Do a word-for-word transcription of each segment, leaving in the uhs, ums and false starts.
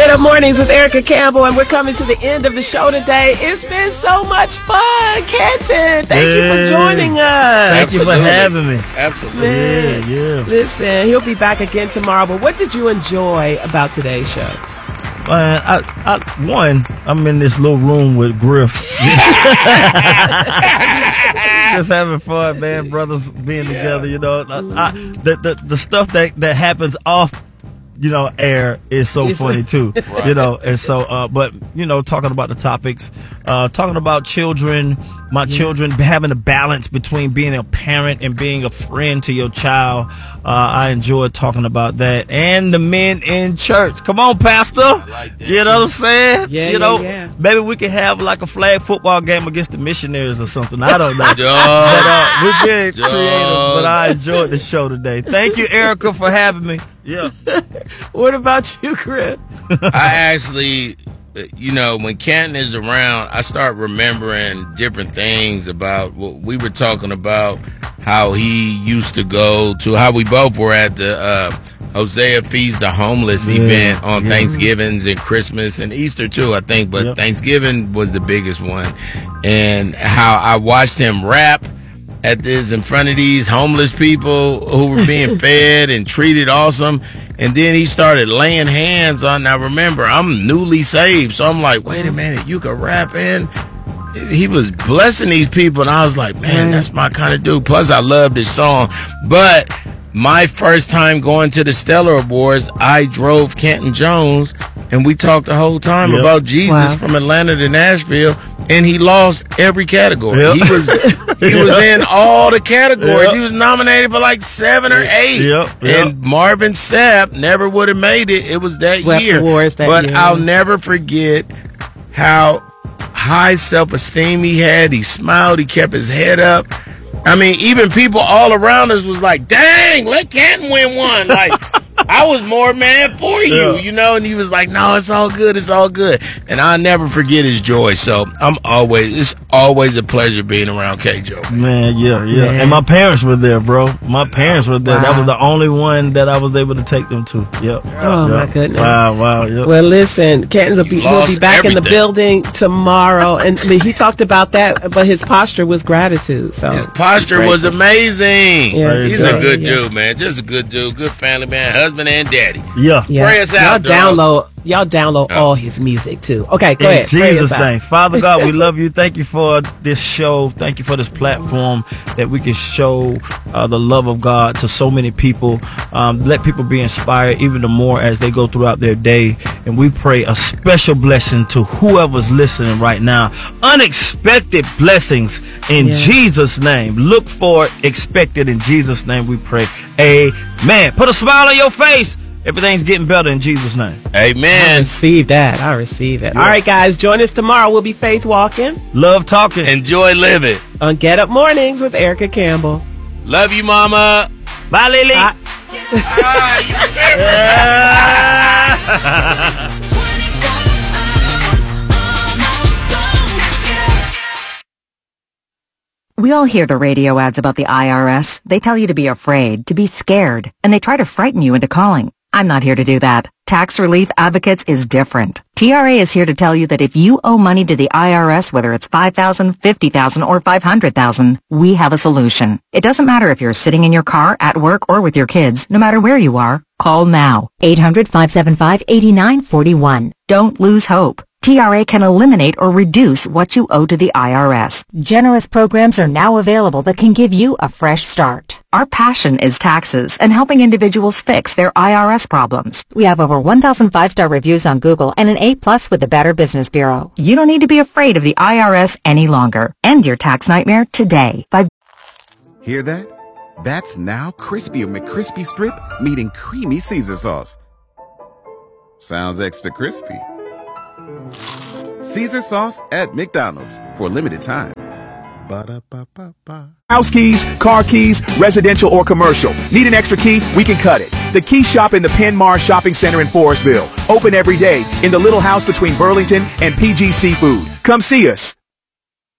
Get Up Mornings with Erica Campbell, and we're coming to the end of the show today. It's been so much fun, Kenton. Thank hey. you for joining us. Thank Absolutely. you for having me. Absolutely. Man, yeah, yeah. Listen, he'll be back again tomorrow, but what did you enjoy about today's show? Man, I, I, one, I'm in this little room with Griff. Just having fun, man. Brothers being yeah. together, you know. I, I, the, the the stuff that, that happens off, you know, air is so funny too. Right. You know, and so, uh, but you know, talking about the topics, uh, talking about children, my yeah. children having a balance between being a parent and being a friend to your child. Uh, I enjoyed talking about that, and the men in church. Come on, Pastor. Like you know what I'm saying? Yeah, you know, yeah, yeah. maybe we could have like a flag football game against the missionaries or something. I don't know. but, uh, we're getting creative, but I enjoyed the show today. Thank you, Erica, for having me. Yeah. What about you, Chris? I actually, you know, when Canton is around, I start remembering different things about what we were talking about, how he used to go to, how we both were at the uh, Hosea Feeds the Homeless yeah, event on yeah. Thanksgivings and Christmas and Easter too, I think, but yep. Thanksgiving was the biggest one. And how I watched him rap at this in front of these homeless people who were being fed and treated awesome. And then he started laying hands on, now remember, I'm newly saved, so I'm like, wait a minute, you can rap in? He was blessing these people, and I was like, man, that's my kind of dude. Plus, I love this song. But my first time going to the Stellar Awards, I drove Kenton Jones, and we talked the whole time yep. about Jesus wow. from Atlanta to Nashville, and he lost every category. Yep. He was he was in all the categories. Yep. He was nominated for like seven or eight. Yep. Yep. And Marvin Sapp never would have made it. It was that Swept year. Awards that but year. I'll never forget how high self-esteem he had. He smiled. He kept his head up. I mean, even people all around us was like, dang, let Canton win one. Like, I was more mad for you, yeah. you know? And he was like, no, it's all good. It's all good. And I'll never forget his joy. So I'm always, it's always a pleasure being around K. Joe. Man, man yeah, yeah. Man. And my parents were there, bro. My parents were there. Wow. That was the only one that I was able to take them to. Yep. Oh, yep. my goodness. Wow, wow. Yep. Well, listen, Canton will be, he'll be back everything. in the building tomorrow. And he talked about that, but his posture was gratitude. So his posture was amazing. Yeah, He's yeah, a good yeah. dude, man. Just a good dude. Good family man. Husband and daddy. Yeah. yeah. Pray us out, Y'all dog. download, y'all download oh. all his music, too. Okay, go In ahead. Jesus' name. Father God, we love you. Thank you for this show. Thank you for this platform that we can show uh, the love of God to so many people. Um, let people be inspired even the more as they go throughout their day. And we pray a special blessing to whoever's listening right now. Unexpected blessings in yeah. Jesus' name. Look for it, expect it in Jesus' name we pray. Amen. Put a smile on your face. Everything's getting better in Jesus' name. Amen. I receive that. I receive it. Yeah. All right, guys, join us tomorrow. We'll be faith walking. Love talking. Enjoy living. On Get Up Mornings with Erica Campbell. Love you, mama. Bye, Lily. I- ah, you We all hear the radio ads about the I R S. They tell you to be afraid, to be scared, and they try to frighten you into calling. I'm not here to do that. Tax Relief Advocates is different. T R A is here to tell you that if you owe money to the I R S, whether it's five thousand dollars, fifty thousand dollars, or five hundred thousand dollars, we have a solution. It doesn't matter if you're sitting in your car, at work, or with your kids. No matter where you are, call now. eight hundred, five seven five, eight nine four one. Don't lose hope. T R A can eliminate or reduce what you owe to the I R S. Generous programs are now available that can give you a fresh start. Our passion is taxes and helping individuals fix their I R S problems. We have over one thousand five-star reviews on Google and an A plus with the Better Business Bureau. You don't need to be afraid of the I R S any longer. End your tax nightmare today. By Hear that? That's now Crispy McCrispy Strip meeting Creamy Caesar Sauce. Sounds extra crispy. Caesar Sauce at McDonald's for a limited time. Ba-da-ba-ba-ba. House keys, car keys, residential or commercial. Need an extra key? We can cut it. The Key Shop in the Penmar Shopping Center in Forestville. Open every day in the little house between Burlington and P G Seafood. Come see us.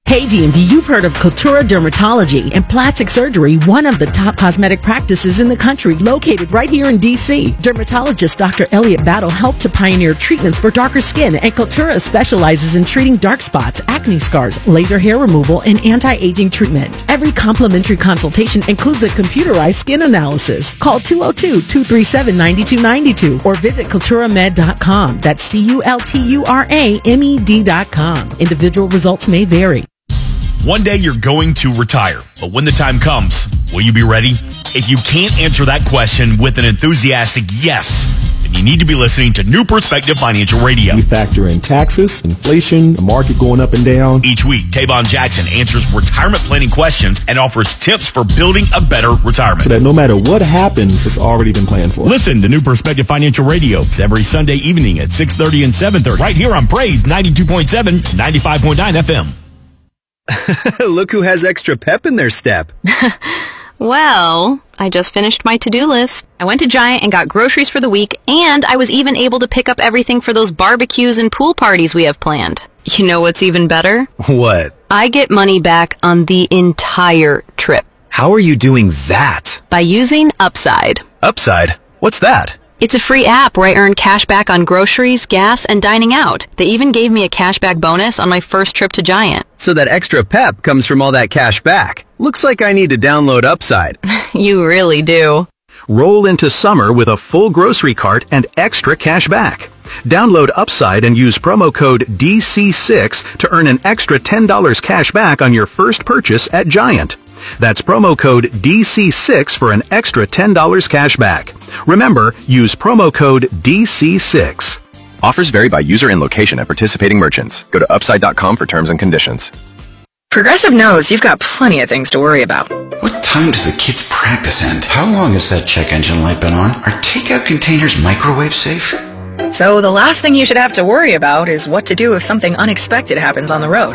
Hey D M V, you've heard of Cultura Dermatology and Plastic Surgery, one of the top cosmetic practices in the country, located right here in D C. Dermatologist Doctor Elliot Battle helped to pioneer treatments for darker skin, and Cultura specializes in treating dark spots, acne scars, laser hair removal, and anti-aging treatment. Every complimentary consultation includes a computerized skin analysis. Call two oh two, two three seven, nine two nine two or visit cultura med dot com. That's C U L T U R A M E D dot com. Individual results may vary. One day you're going to retire, but when the time comes, will you be ready? If you can't answer that question with an enthusiastic yes, then you need to be listening to New Perspective Financial Radio. We factor in taxes, inflation, the market going up and down. Each week, Tavon Jackson answers retirement planning questions and offers tips for building a better retirement. So that no matter what happens, it's already been planned for. Listen to New Perspective Financial Radio. It's every Sunday evening at six thirty and seven thirty, right here on Praise ninety-two point seven, ninety-five point nine F M. Look who has extra pep in their step. Well, I just finished my to-do list. I went to Giant and got groceries for the week, and I was even able to pick up everything for those barbecues and pool parties we have planned. You know what's even better? What? I get money back on the entire trip. How are you doing that? By using Upside. Upside? What's that? It's a free app where I earn cash back on groceries, gas, and dining out. They even gave me a cashback bonus on my first trip to Giant. So that extra pep comes from all that cash back. Looks like I need to download Upside. You really do. Roll into summer with a full grocery cart and extra cash back. Download Upside and use promo code D C six to earn an extra ten dollars cash back on your first purchase at Giant. That's promo code D C six for an extra ten dollars cash back. Remember, use promo code D C six. Offers vary by user and location at participating merchants. Go to upside dot com for terms and conditions. Progressive knows you've got plenty of things to worry about. What time does the kids' practice end? How long has that check engine light been on? Are takeout containers microwave safe? So the last thing you should have to worry about is what to do if something unexpected happens on the road.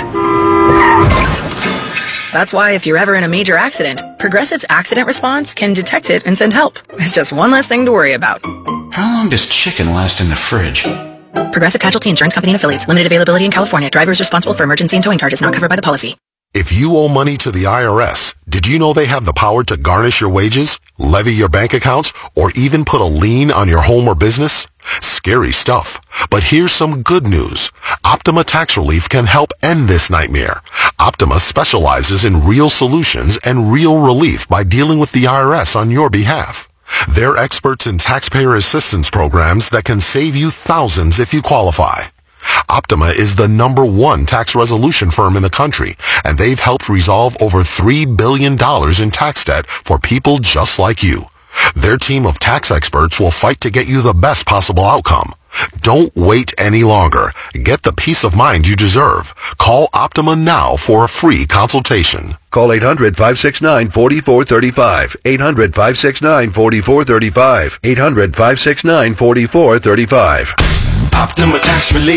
That's why if you're ever in a major accident, Progressive's accident response can detect it and send help. It's just one less thing to worry about. How long does chicken last in the fridge? Progressive Casualty Insurance Company and Affiliates. Limited availability in California. Drivers responsible for emergency and towing charges not covered by the policy. If you owe money to the I R S, did you know they have the power to garnish your wages, levy your bank accounts, or even put a lien on your home or business? Scary stuff. But here's some good news. Optima Tax Relief can help end this nightmare. Optima specializes in real solutions and real relief by dealing with the I R S on your behalf. They're experts in taxpayer assistance programs that can save you thousands if you qualify. Optima is the number one tax resolution firm in the country, and they've helped resolve over three billion dollars in tax debt for people just like you. Their team of tax experts will fight to get you the best possible outcome. Don't wait any longer. Get the peace of mind you deserve. Call Optima now for a free consultation. Call eight hundred, five six nine, four four three five. eight hundred, five six nine, four four three five. eight hundred, five six nine, four four three five. Optima Tax Relief.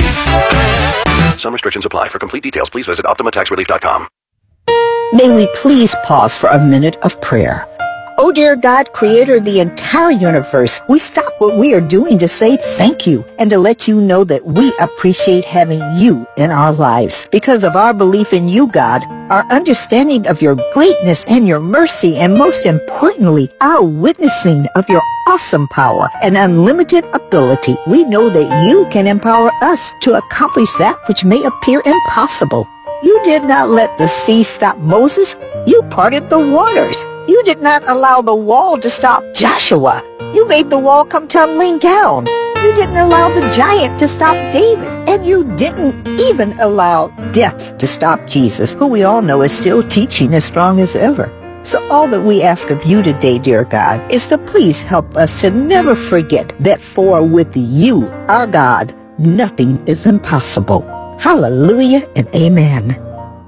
Some restrictions apply. For complete details, please visit optima tax relief dot com. May we please pause for a minute of prayer. Oh, dear God, creator of the entire universe, we stop what we are doing to say thank you and to let you know that we appreciate having you in our lives. Because of our belief in you, God, our understanding of your greatness and your mercy, and most importantly, our witnessing of your awesome power and unlimited ability, we know that you can empower us to accomplish that which may appear impossible. You did not let the sea stop Moses. You parted the waters. You did not allow the wall to stop Joshua. You made the wall come tumbling down. You didn't allow the giant to stop David. And you didn't even allow death to stop Jesus, who we all know is still teaching as strong as ever. So all that we ask of you today, dear God, is to please help us to never forget that for with you, our God, nothing is impossible. Hallelujah and amen.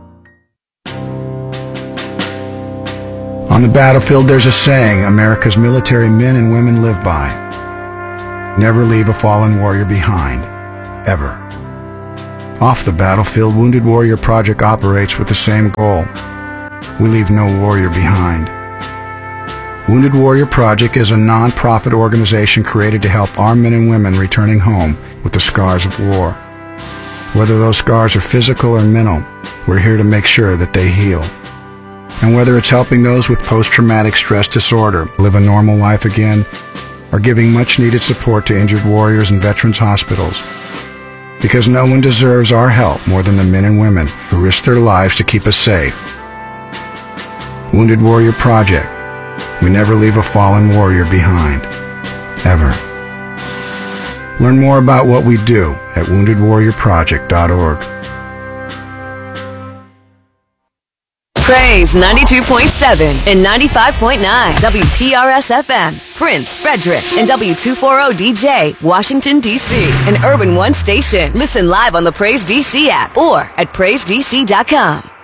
On the battlefield, there's a saying America's military men and women live by. Never leave a fallen warrior behind. Ever. Off the battlefield, Wounded Warrior Project operates with the same goal. We leave no warrior behind. Wounded Warrior Project is a non-profit organization created to help our men and women returning home with the scars of war. Whether those scars are physical or mental, we're here to make sure that they heal. And whether it's helping those with post-traumatic stress disorder live a normal life again, or giving much-needed support to injured warriors in veterans hospitals, because no one deserves our help more than the men and women who risk their lives to keep us safe. Wounded Warrior Project. We never leave a fallen warrior behind. Ever. Learn more about what we do at wounded warrior project dot org. Praise ninety-two point seven and ninety-five point nine W P R S F M, Prince, Frederick, and W two forty D J, Washington, D C, an Urban One station. Listen live on the Praise D C app or at praise d c dot com.